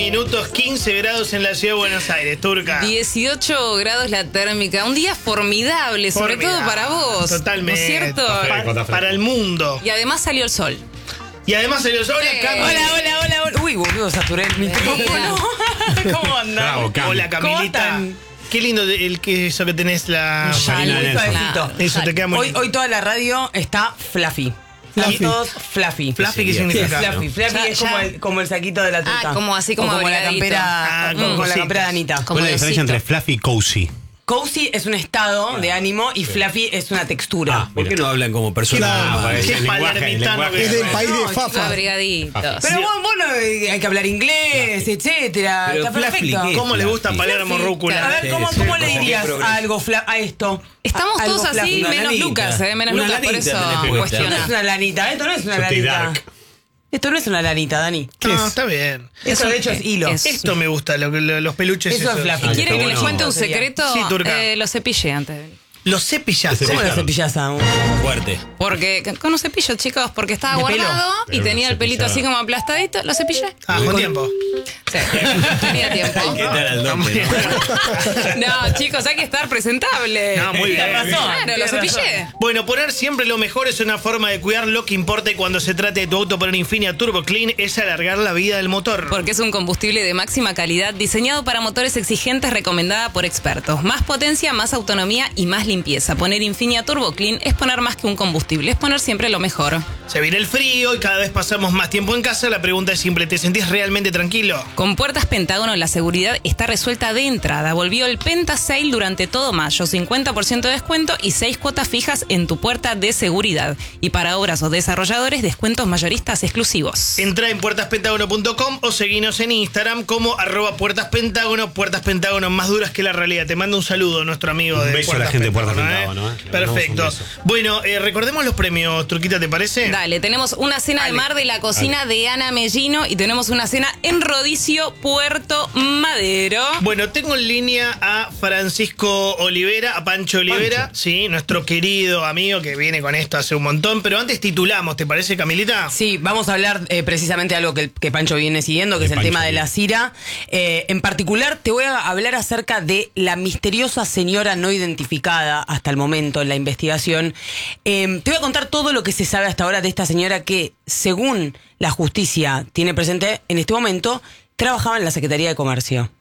minutos, 15 grados en la ciudad de Buenos Aires, Turca. 18 grados la térmica. Un día formidable, sobre todo para vos. Totalmente. ¿No es cierto? Para el mundo. Y además salió el sol. Y además salió el sol. Hola. Uy, boludo, saturé el micrófono. ¿Cómo andan? Hola, Camilita. Qué lindo eso que tenés la... Eso te queda muy lindo. Hoy toda la radio está fluffy. Todos fluffy. ¿Fluffy qué significa? Fluffy es como el saquito de la tuta. Como así como la campera. Como la campera de Anita. ¿Cuál es la diferencia entre fluffy y cozy? Cozy es un estado de ánimo y fluffy es una textura. ¿Por qué no hablan como personas? Qué palermitano que Es del país de Fafa. Abrigaditos. Pero bueno, hay que hablar inglés, etcétera. Pero Está perfecto. ¿Cómo le gusta Palermo Rúcula? A ver, ¿cómo le dirías a esto? Estamos Algo todos así, fluffy. menos Lucas, menos Una Lucas, por lanita eso tenés que cuestiona. Esto no es una lanita, esto no es una Yo estoy lanita. dark. Esto no es una lanita, Dani. No, está bien. Eso de hecho es hilo. Esto me gusta, los peluches. Eso es esos. fluffy. ¿Quieren que les bueno. cuente un secreto? Sí, Turca. Lo cepillé antes de venir. Los cepillas. ¿Cómo lo cepillas a un...? Fuerte. Porque, con un cepillo, chicos, porque estaba ¿De pelo? guardado y Pero tenía el pelito cepillado. así como aplastadito, lo cepillé. Con tiempo. Sí, tenía tiempo. ¿Qué tal al doble? No, chicos, hay que estar presentable. No, muy bien. Tienes razón. Claro, lo Tienes cepillé. Bueno, poner siempre lo mejor es una forma de cuidar lo que importa y cuando se trate de tu auto. Poner Infinia Turbo Clean es alargar la vida del motor. Porque es un combustible de máxima calidad diseñado para motores exigentes, recomendada por expertos. Más potencia, más autonomía y más limpieza. Poner Infinia Turbo Clean es poner más que un combustible, es poner siempre lo mejor. Se viene el frío y cada vez pasamos más tiempo en casa. La pregunta es simple, ¿te sentís realmente tranquilo? Con Puertas Pentágono la seguridad está resuelta de entrada. Volvió el Penta Sale durante todo mayo, 50% de descuento y 6 cuotas fijas en tu puerta de seguridad. Y para obras o desarrolladores, descuentos mayoristas exclusivos. Entra en puertaspentagono.com o seguinos en Instagram como @puertaspentágono. Puertas Pentágono más duras que la realidad. Te mando un saludo, nuestro amigo de beso a la Puertas gente de Puertas Pentágono, Pentágono, Le mandamos Perfecto. un beso. Bueno, recordemos los premios, Turquita, ¿te parece? Dale, tenemos una cena de mar de la cocina de Ana Mellino y tenemos una cena en Rodicio, Puerto Madero. Bueno, tengo en línea a Francisco Olivera, a Pancho Olivera, sí, nuestro querido amigo que viene con esto hace un montón, pero antes titulamos, ¿te parece, Camilita? Sí, vamos a hablar precisamente de algo que Pancho viene siguiendo, que es el Pancho tema de viene. la CIRA. En particular, te voy a hablar acerca de la misteriosa señora no identificada hasta el momento en la investigación. Te voy a contar todo lo que se sabe hasta ahora de esta señora que, según la justicia tiene presente en este momento, trabajaba en la Secretaría de Comercio.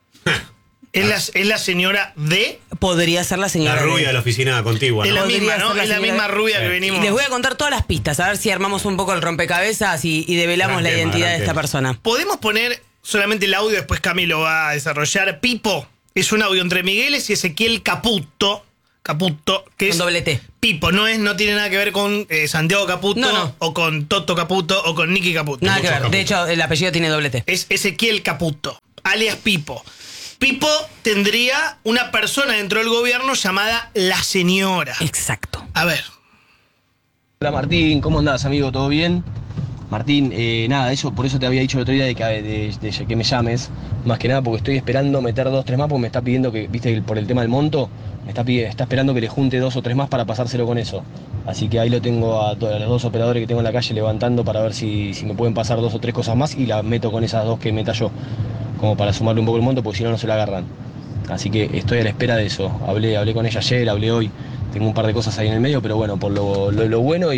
Es la señora de... Podría ser la La señora. rubia de la oficina contigua, Es ¿no? la Podría misma, ser ¿no? la Es la señora misma de- rubia que Sí. venimos. Y les voy a contar todas las pistas, a ver si armamos un poco el rompecabezas y develamos Gran la tema, identidad gran de esta tema. persona. ¿Podemos poner solamente el audio, después Camilo va a desarrollar? Pipo, es un audio entre Migueles y Ezequiel Caputo, que es... Con doble T. Pipo, no tiene nada que ver con Santiago Caputo, No. o con Toto Caputo, o con Nicky Caputo. Nada que ver. Caputo. De hecho, el apellido tiene doble T. Es Ezequiel Caputo, alias Pipo. Pipo tendría una persona dentro del gobierno llamada La Señora. Exacto. A ver. Hola Martín, ¿cómo andás, amigo? ¿Todo bien? Martín, nada, por eso te había dicho el otro día de que me llames, más que nada porque estoy esperando meter 2, 3 más, porque me está pidiendo que, viste, por el tema del monto, está esperando que le junte 2 o 3 más para pasárselo con eso. Así que ahí lo tengo a los 2 operadores que tengo en la calle levantando para ver si me pueden pasar 2 o 3 cosas más y la meto con esas 2 que meta yo, como para sumarle un poco el monto, porque si no, no se la agarran. Así que estoy a la espera de eso. Hablé con ella ayer, hablé hoy. Tengo un par de cosas ahí en el medio, pero bueno, por lo bueno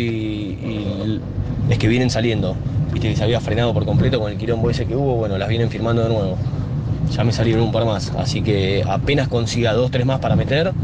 y es que vienen saliendo. Viste que se había frenado por completo con el quilombo ese que hubo, bueno, las vienen firmando de nuevo. Ya me salieron un par más, así que apenas consiga 2, 3 más para meter,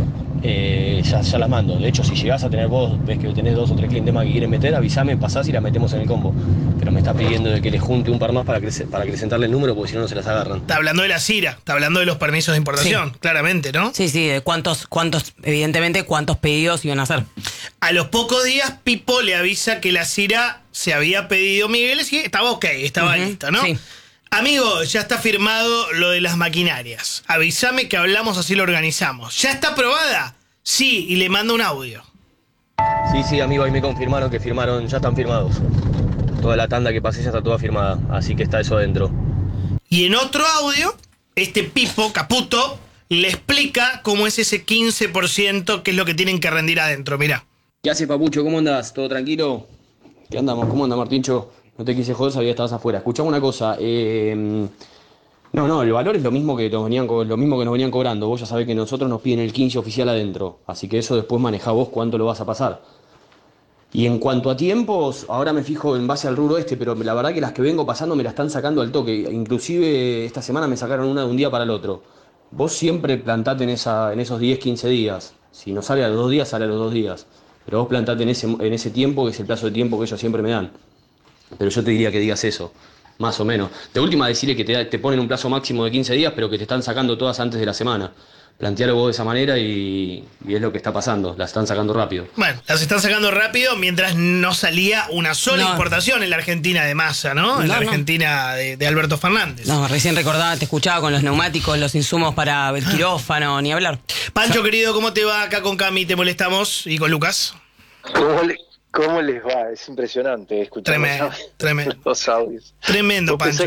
ya las mando. De hecho, si llegás a tener vos, ves que tenés 2 o 3 clientes más que quieren meter, avísame, pasás y las metemos en el combo. Pero me está pidiendo de que le junte un par más para acrecentarle el número, porque si no, no se las agarran. Está hablando de la CIRA, está hablando de los permisos de importación, claramente, ¿no? Sí, de cuántos, evidentemente, cuántos pedidos iban a hacer. A los pocos días, Pipo le avisa que la CIRA se había pedido Migueles y estaba ok, estaba lista, ¿no? Sí. Amigo, ya está firmado lo de las maquinarias. Avísame que hablamos, así lo organizamos. ¿Ya está aprobada? Sí, y le mando un audio. Sí, amigo, ahí me confirmaron que ya están firmados. Toda la tanda que pasé ya está toda firmada, así que está eso adentro. Y en otro audio, este Pipo, Caputo, le explica cómo es ese 15% que es lo que tienen que rendir adentro. Mirá. ¿Qué haces, papucho? ¿Cómo andás? ¿Todo tranquilo? ¿Qué andamos? ¿Cómo anda, Martincho? No te quise joder, sabía que estabas afuera. Escuchame una cosa. No, el valor es lo mismo que lo mismo que nos venían cobrando. Vos ya sabés que nosotros nos piden el 15 oficial adentro, así que eso después manejá vos cuánto lo vas a pasar. Y en cuanto a tiempos, ahora me fijo en base al rubro pero la verdad que las que vengo pasando me la están sacando al toque. Inclusive esta semana me sacaron una de un día para el otro. Vos siempre plantate en esos 10, 15 días. Si no sale a los 2 días, sale a los 2 días. Pero vos plantate en ese tiempo, que es el plazo de tiempo que ellos siempre me dan. Pero yo te diría que digas eso, más o menos. De última, decirle que te ponen un plazo máximo de 15 días, pero que te están sacando todas antes de la semana. Plantealo vos de esa manera y es lo que está pasando. Las están sacando rápido. Bueno, las están sacando rápido mientras no salía una sola importación en la Argentina de Massa, ¿no? En la Argentina de Alberto Fernández. No, recién recordaba, te escuchaba con los neumáticos, los insumos para el quirófano, ni hablar. Pancho, querido, ¿cómo te va? Acá con Cami te molestamos y con Lucas. ¿Cómo les va? Es impresionante escuchar Tremendo. los audios. Tremendo, Pancho.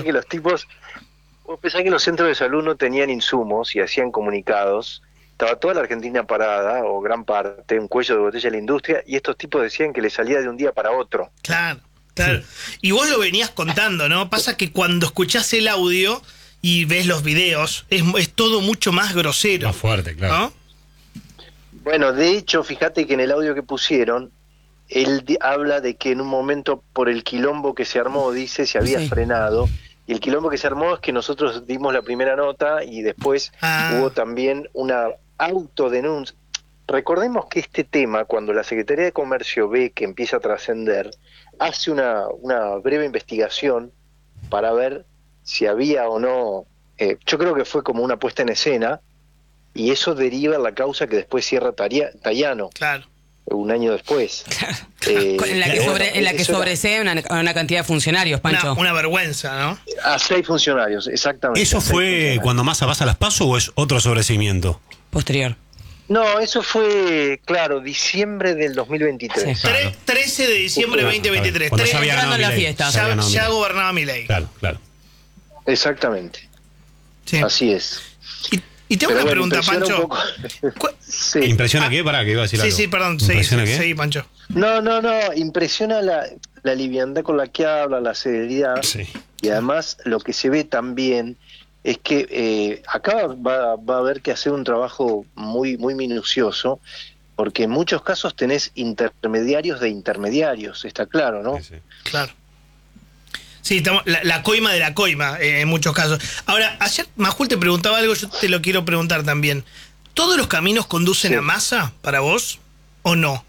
Vos pensás que los centros de salud no tenían insumos y hacían comunicados. Estaba toda la Argentina parada, o gran parte, un cuello de botella de la industria, y estos tipos decían que les salía de un día para otro. Claro. Y vos lo venías contando, ¿no? Pasa que cuando escuchás el audio y ves los videos, es todo mucho más grosero. Más fuerte, claro. ¿No? Bueno, de hecho, fíjate que en el audio que pusieron, él habla de que en un momento, por el quilombo que se armó, dice, se había frenado. Y el quilombo que se armó es que nosotros dimos la primera nota y después hubo también una autodenuncia. Recordemos que este tema, cuando la Secretaría de Comercio ve que empieza a trascender, hace una breve investigación para ver si había o no, yo creo que fue como una puesta en escena, y eso deriva en la causa que después cierra Tayano. Claro. Un año después. En la que sobresee una cantidad de funcionarios, Pancho. Una vergüenza, ¿no? A 6 funcionarios, exactamente. ¿Eso fue cuando Massa pasa las PASO o es otro sobreseimiento? Posterior. No, eso fue, claro, diciembre del 2023. Sí. 13 de diciembre de 2023. Cuando ya había ganado la Milei. fiesta. Ya gobernaba Milei. Claro. Exactamente. Sí. Así es. Y tengo una pregunta, Pancho. Sí. ¿Impresiona qué? Pará, que iba a decir algo. Sí, perdón. ¿Impresiona qué? Sí, Pancho. No, impresiona la liviandad con la que habla, la celeridad. Sí. Y además lo que se ve también es que acá va a haber que hacer un trabajo muy, muy minucioso, porque en muchos casos tenés intermediarios de intermediarios, está claro, ¿no? Sí. Claro. Sí, estamos, la coima de la coima, en muchos casos. Ahora, ayer Majul te preguntaba algo, yo te lo quiero preguntar también. ¿Todos los caminos conducen a Massa para vos o no?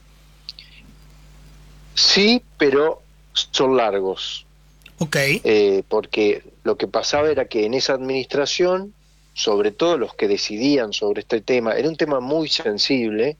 Sí, pero son largos. Ok. Porque lo que pasaba era que en esa administración, sobre todo los que decidían sobre este tema, era un tema muy sensible,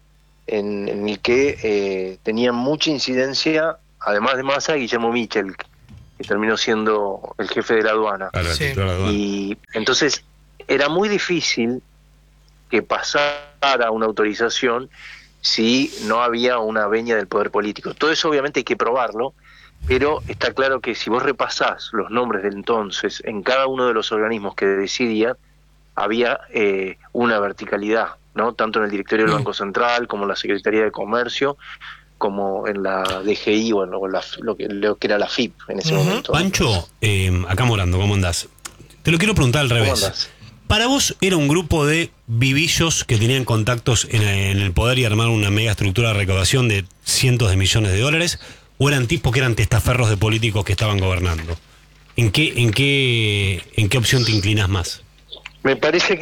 en el que tenían mucha incidencia, además de Massa, Guillermo Michel, que terminó siendo el jefe de la aduana. Sí. Y entonces era muy difícil que pasara una autorización si no había una veña del poder político. Todo eso obviamente hay que probarlo, pero está claro que si vos repasás los nombres de entonces en cada uno de los organismos que decidían, había una verticalidad, ¿no? Tanto en el directorio del Banco Central como en la Secretaría de Comercio, como en la DGI o en lo que era la FIP en ese momento. Pancho, acá Morando, ¿cómo andás? Te lo quiero preguntar al revés. ¿Para vos era un grupo de vivillos que tenían contactos en el poder y armaron una mega estructura de recaudación de cientos de millones de dólares? ¿O eran tipos que eran testaferros de políticos que estaban gobernando? ¿En qué opción te inclinas más? Me parece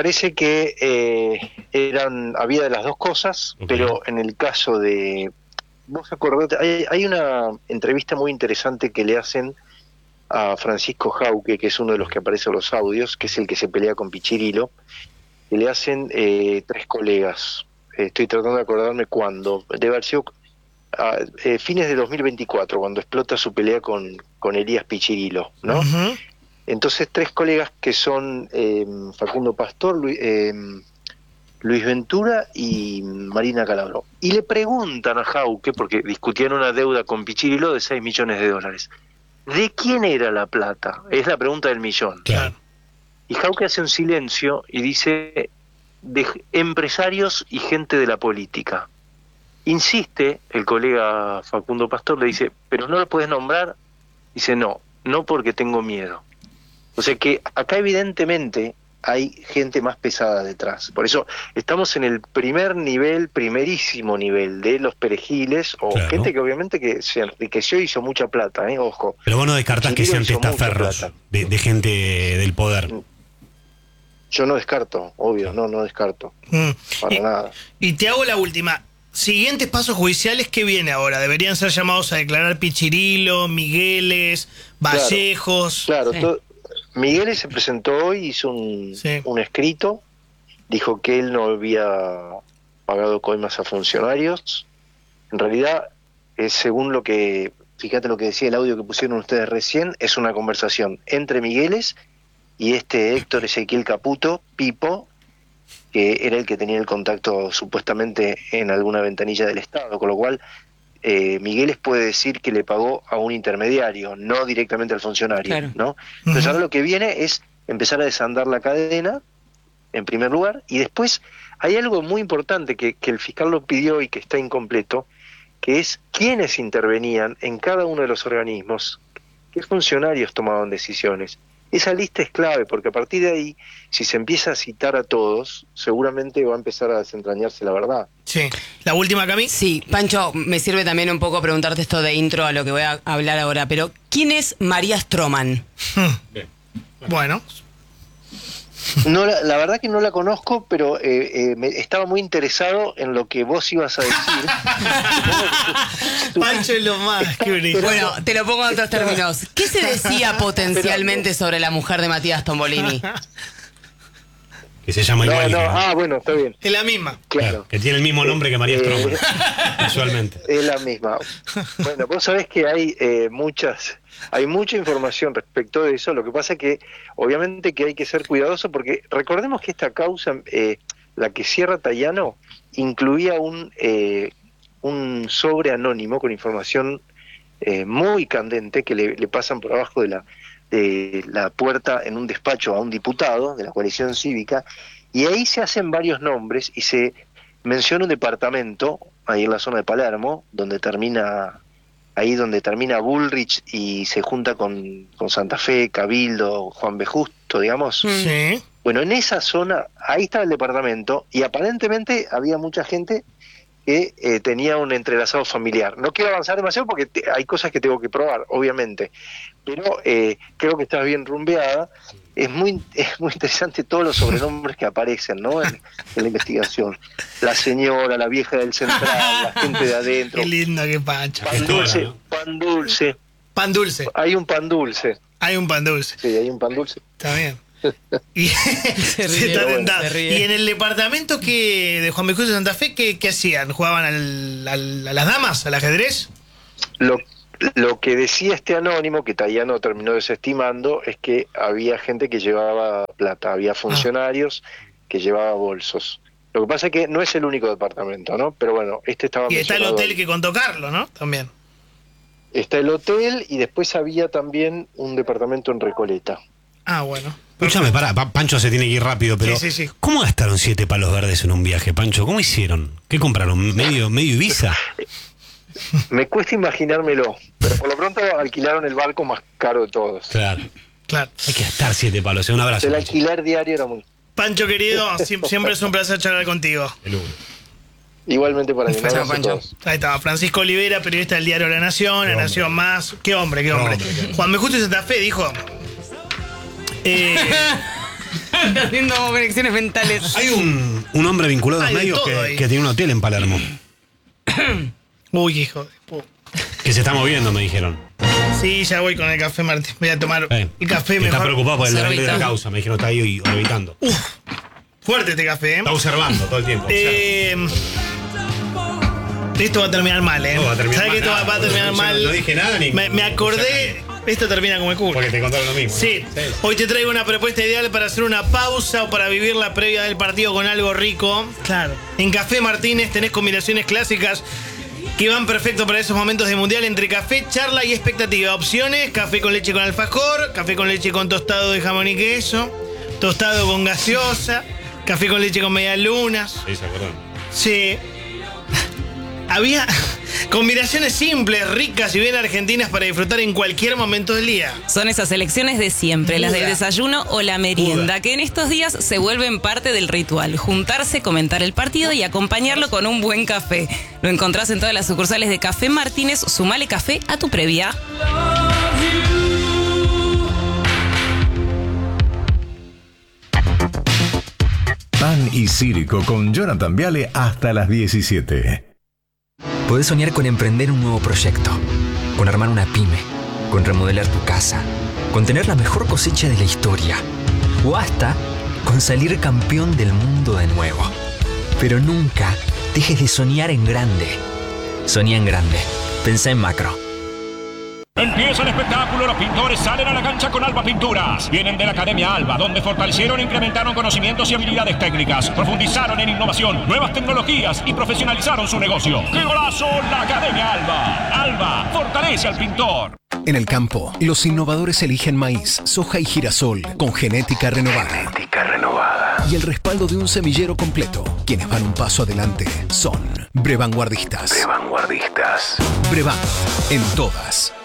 que había de las dos cosas, pero en el caso de... Vos acordate, hay una entrevista muy interesante que le hacen a Francisco Jauque, que es uno de los que aparece en los audios, que es el que se pelea con Pichirilo, que le hacen 3 colegas. Estoy tratando de acordarme cuándo. Debe haber sido fines de 2024, cuando explota su pelea con Elías Pichirilo, ¿no? Uh-huh. Entonces 3 colegas que son Facundo Pastor, Luis Ventura y Marina Calabró. Y le preguntan a Jauque, porque discutían una deuda con Pichirilo de 6 millones de dólares. ¿De quién era la plata? Es la pregunta del millón. Claro. Y Jauque hace un silencio y dice, de empresarios y gente de la política. Insiste el colega Facundo Pastor, le dice, ¿pero no lo puedes nombrar? Dice, no porque tengo miedo. O sea que acá evidentemente hay gente más pesada detrás. Por eso estamos en el primerísimo nivel de los perejiles, o Claro. gente que obviamente que se enriqueció y hizo mucha plata, ojo. Pero vos no descartás que sean Argentino hizo mucha testaferros plata. de gente del poder. Yo no descarto, obvio, no descarto, para nada. Y te hago la última. Siguientes pasos judiciales, ¿qué viene ahora? ¿Deberían ser llamados a declarar Pichirilo, Migueles, Vallejos? Claro, Sí. Miguel se presentó hoy, hizo Sí. un escrito, dijo que él no había pagado coimas a funcionarios. En realidad, según lo que, fíjate lo que decía el audio que pusieron ustedes recién, es una conversación entre Migueles y Héctor Ezequiel Caputo, Pipo, que era el que tenía el contacto supuestamente en alguna ventanilla del Estado, con lo cual Migueles puede decir que le pagó a un intermediario, no directamente al funcionario, Claro. ¿no? Entonces Ujú. ahora lo que viene es empezar a desandar la cadena, en primer lugar, y después hay algo muy importante que el fiscal lo pidió y que está incompleto, que es quiénes intervenían en cada uno de los organismos, qué funcionarios tomaban decisiones. Esa lista es clave, porque a partir de ahí, si se empieza a citar a todos, seguramente va a empezar a desentrañarse la verdad. Sí. La última, Cami. Sí, Pancho, me sirve también un poco preguntarte esto de intro a lo que voy a hablar ahora, pero ¿quién es María Stroman? Bueno. No, la verdad que no la conozco, pero estaba muy interesado en lo que vos ibas a decir. Pancho es lo más. Qué bonito. Bueno, te lo pongo en otros términos. ¿Qué se decía potencialmente sobre la mujer de Matías Tombolini? Que se llama igual. Bueno, está bien. Es la misma. Claro. Que tiene el mismo nombre que María Stroman. Casualmente. Es la misma. Bueno, vos sabés que hay mucha información respecto de eso. Lo que pasa es que obviamente que hay que ser cuidadoso, porque recordemos que esta causa, la que cierra Tayano, incluía un sobre anónimo con información muy candente que le pasan por abajo de la puerta en un despacho a un diputado de la coalición cívica, y ahí se hacen varios nombres y se menciona un departamento ahí en la zona de Palermo donde termina Bullrich y se junta con Santa Fe, Cabildo, Juan B. Justo, digamos. Sí. Bueno, en esa zona, ahí estaba el departamento y aparentemente había mucha gente que tenía un entrelazado familiar. No quiero avanzar demasiado porque hay cosas que tengo que probar, obviamente, pero creo que está bien rumbeada. Es muy interesante todos los sobrenombres que aparecen, ¿no? en la investigación. La señora, la vieja del central, la gente de adentro. Qué lindo que Pancho. Pan dulce, pan dulce. Pan dulce. Hay un pan dulce. Hay un pan dulce. Sí, hay un pan dulce. Está bien. Y, se ríe, está bueno, tentado. se ríe. Y en el departamento de Juan B. Justo de Santa Fe, ¿qué hacían? ¿Jugaban a las damas, al ajedrez? Lo que decía este anónimo, que Tayano terminó desestimando, es que había gente que llevaba plata, había funcionarios que llevaba bolsos. Lo que pasa es que no es el único departamento, ¿no? Pero bueno, este estaba Y está el mencionado hotel ahí. que contó Carlos, ¿no? También. Está el hotel y después había también un departamento en Recoleta. Ah, bueno. Escúchame, pará, Pancho se tiene que ir rápido, pero Sí, sí, sí. ¿cómo gastaron 7 palos verdes en un viaje, Pancho? ¿Cómo hicieron? ¿Qué compraron? ¿Medio Ibiza? Me cuesta imaginármelo, pero por lo pronto alquilaron el barco más caro de todos. Claro. Claro. Hay que gastar 7 palos. Un abrazo. El Pancho. alquiler diario era muy... Pancho, querido, siempre es un placer charlar contigo. El uno. Igualmente para mí. Chao, Pancho. Ahí estaba, Francisco Olivera, periodista del diario La Nación, La Nación Más. Qué hombre, qué hombre. Juan B. Justo de Santa Fe dijo... Haciendo conexiones mentales. Hay un hombre vinculado a Hay los de medios todo ahí. que tiene un hotel en Palermo. Uy, hijo de puta. Que se está moviendo, me dijeron. Sí, ya voy con el café, Martín. Voy a tomar el café Está mejor. preocupado por el nivel de la Sorbito. causa. Me dijeron, está ahí orbitando. Fuerte este café, ¿eh? Está observando todo el tiempo. Esto va a terminar mal, ¿eh? No, va a terminar ¿Sabes mal que esto nada, va a terminar yo mal? no dije nada ni- Me acordé. Esto termina como el culo. Porque te contaron lo mismo. Sí. Hoy te traigo una propuesta ideal para hacer una pausa o para vivir la previa del partido con algo rico. Claro. En Café Martínez tenés combinaciones clásicas que van perfecto para esos momentos de mundial entre café, charla y expectativa. Opciones: café con leche con alfajor, café con leche con tostado de jamón y queso, tostado con gaseosa, café con leche con medialunas. Sí, se acuerdan. Sí. Combinaciones simples, ricas y bien argentinas para disfrutar en cualquier momento del día. Son esas elecciones de siempre, las del desayuno o la merienda, que en estos días se vuelven parte del ritual. Juntarse, comentar el partido y acompañarlo con un buen café. Lo encontrás en todas las sucursales de Café Martínez. Sumale café a tu previa. Pan y Círico con Jonathan Viale hasta las 17. Podés soñar con emprender un nuevo proyecto, con armar una pyme, con remodelar tu casa, con tener la mejor cosecha de la historia, o hasta con salir campeón del mundo de nuevo. Pero nunca dejes de soñar en grande. Soñá en grande. Pensá en macro. Empieza el espectáculo, los pintores salen a la cancha con Alba Pinturas. Vienen de la Academia Alba, donde fortalecieron e incrementaron conocimientos y habilidades técnicas, profundizaron en innovación, nuevas tecnologías y profesionalizaron su negocio. ¡Qué golazo! La Academia Alba. Alba fortalece al pintor. En el campo, los innovadores eligen maíz, soja y girasol con genética renovada. Y el respaldo de un semillero completo. Quienes van un paso adelante son Brevanguardistas. Brevan, en todas.